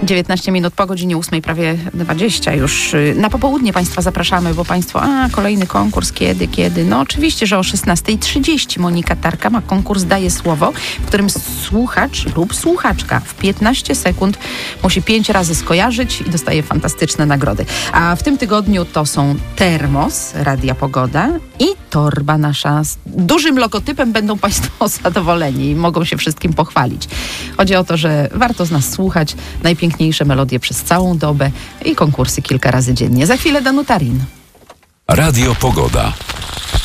19 minut po godzinie 8, prawie 20 już. Na popołudnie Państwa zapraszamy, bo Państwo, kolejny konkurs, kiedy? No oczywiście, że o 16:30 Monika Tarka ma konkurs Daje Słowo, w którym słuchacz lub słuchaczka w 15 sekund musi 5 razy skojarzyć i dostaje fantastyczne nagrody. A w tym tygodniu to są termos Radia Pogoda i torba nasza z dużym logotypem. Będą Państwo zadowoleni i mogą się wszystkim pochwalić. Chodzi o to, że warto z nas słuchać, najpiękniejsze melodie przez całą dobę i konkursy kilka razy dziennie. Za chwilę Danuta Rin. Radio Pogoda.